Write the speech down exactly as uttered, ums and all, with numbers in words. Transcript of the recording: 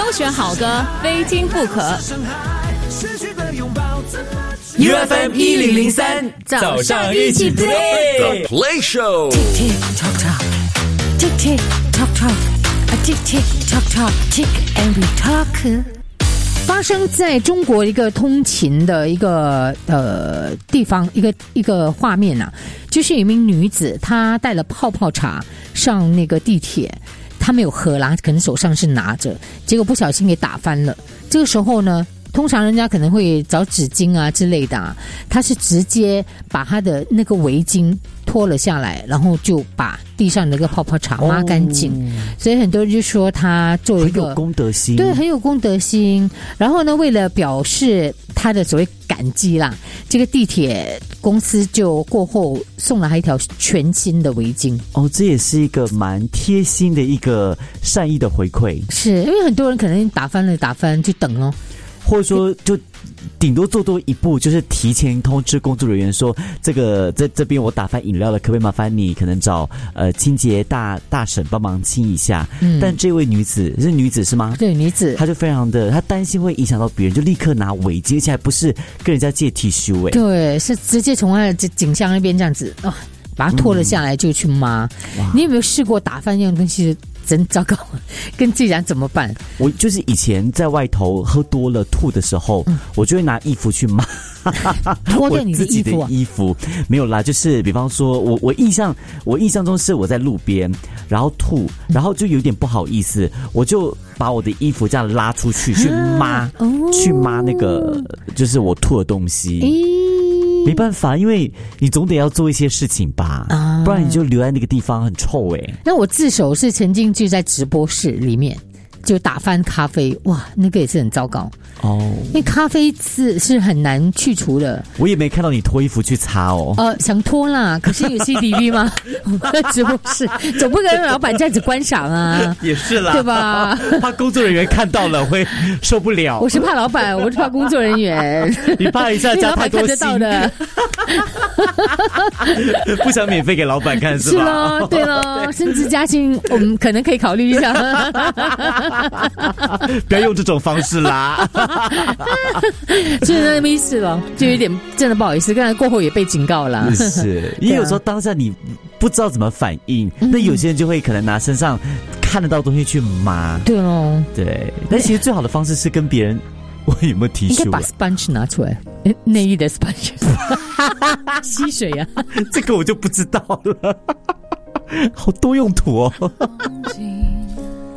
选好歌，非听不可。 U F M 一零零三，早上一起 play The Play Show。 Tick tick tock tock, tick tick tock tock, a tick tick tock tock, tick and we talk。 发生在中国一个通勤的一个呃地方，一个一个画面啊，就是有一名女子，她带了泡泡茶上那个地铁，她没有喝啦，可能手上是拿着，结果不小心给打翻了。这个时候呢，通常人家可能会找纸巾啊之类的啊，她是直接把她的那个围巾脱了下来，然后就把地上的那个泡泡茶抹干净、哦、所以很多人就说他做一个很有公德心， 对，很有公德心。然后呢，为了表示他的所谓感激啦，这个地铁公司就过后送了他一条全新的围巾。 哦，这也是一个蛮贴心的一个善意的回馈， 是因为很多人可能打翻了打翻就等哦， 或者说就顶多做多一步，就是提前通知工作人员说，这个在这边我打翻饮料了，可不可以麻烦你可能找呃清洁大大婶帮忙清一下、嗯、但这位女子是女子是吗？ 对，女子， 她就非常的，她担心会影响到别人，就立刻拿围巾，而且还不是跟人家借剃须哎， 对，是直接从她的颈项那边这样子哦，把它脱了下来就去抹、嗯、你有没有试过打翻一样东西真糟糕，跟自己讲怎么办？我就是以前在外头喝多了吐的时候、嗯、我就会拿衣服去抹脱掉你的衣服、啊、 我自己的衣服没有啦，就是比方说我我印象我印象中是我在路边然后吐，然后就有点不好意思，我就把我的衣服这样拉出去去抹、啊哦、去抹那个就是我吐的东西、欸、没办法，因为你总得要做一些事情吧、啊、不然你就留在那个地方很臭哎、欸。 那我自首是曾经就在直播室里面就打翻咖啡，哇，那个也是很糟糕哦。因为咖啡是是很难去除的。 我也没看到你脱衣服去擦哦。 呃，想脱啦，可是有 C D V 吗？我在直播室，总不可能让老板这样子观赏啊。 也是啦， 对吧？ 怕工作人员看到了会受不了。 我是怕老板，我是怕工作人员。 你怕一下加太多心， 老板看得到的。不想免费给老板看是吧？ 是咯，对咯，升职加薪，我们可能可以考虑一下。 不要用这种方式啦。 所以那没事了，就有点真的不好意思，刚才过后也被警告了。 是，因为有时候当下你不知道怎么反应、嗯、那有些人就会可能拿身上看得到东西去抹。 对哦， 对，但其实最好的方式是跟别人我有没有提醒？ 应该把 sponge 拿出来，内衣的 sponge 吸水啊。 这个我就不知道了。好多用途哦。